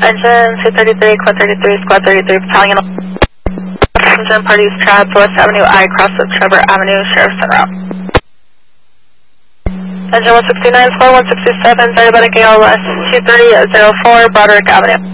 Engine 233, Quad 33, Squad 33, Battalion. Engine parties trapped West Avenue I, cross of Trevor Avenue, Sheriff's en route. Engine 169, Squad 167, diabetic ALS 2304, Broderick Avenue.